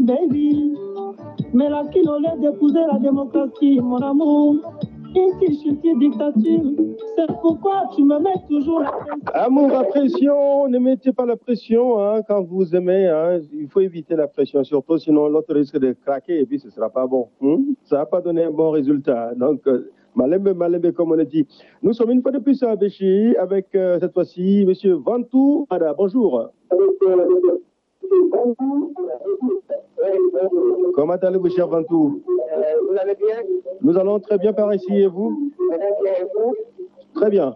baby. Mais là, qu'il au lieu d'épouser la démocratie, mon amour, une dictature, c'est pourquoi tu me mets toujours la pression. Amour à pression, ne mettez pas la pression hein, quand vous aimez. Hein, il faut éviter la pression, surtout sinon l'autre risque de craquer et puis ce ne sera pas bon. Ça ne va pas donner un bon résultat. Donc, malembe, comme on a dit. Nous sommes une fois de plus à Béchi avec cette fois-ci M. Vantou Ada. Bonjour. Comment allez-vous, cher Vantou? Vous allez bien? Nous allons très bien par ici et vous? Très bien.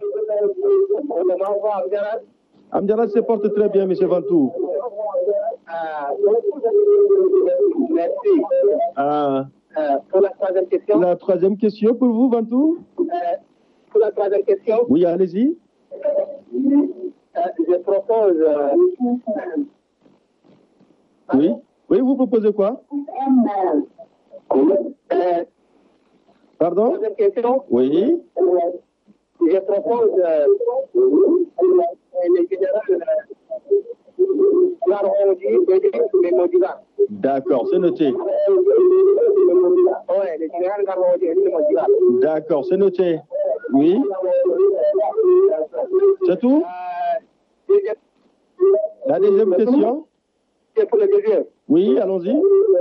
Amdiarat se porte très bien, M. Vantou. Merci. Pour la troisième question. La troisième question pour vous, Vantou? Pour la troisième question. Oui, allez-y. Je propose... Oui. Oui, vous proposez quoi? Pardon? Troisième question. Oui. Je propose le général Garoudi. D'accord, c'est noté. Oui, le général Garoudi. D'accord, c'est noté. Oui. C'est tout? La deuxième question? C'est pour le deuxième. Oui, allons-y.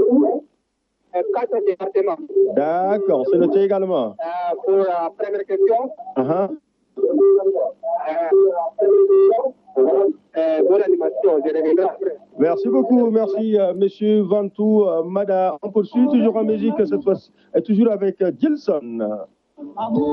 4 départements. D'accord, c'est noté également. Pour la première question, bonne animation, je reviendrai après. Merci beaucoup, merci Monsieur Vantou Mada. On poursuit toujours en musique cette fois-ci, et toujours avec Gilson.